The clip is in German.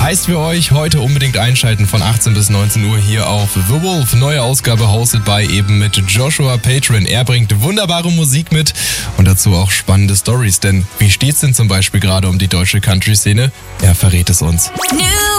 Heißt für euch heute unbedingt einschalten von 18 bis 19 Uhr hier auf The Wolf. Neue Ausgabe hosted by eben mit Joshua Patron. Er bringt wunderbare Musik mit und dazu auch spannende Stories. Denn wie steht's denn zum Beispiel gerade um die deutsche Country-Szene? Er verrät es uns.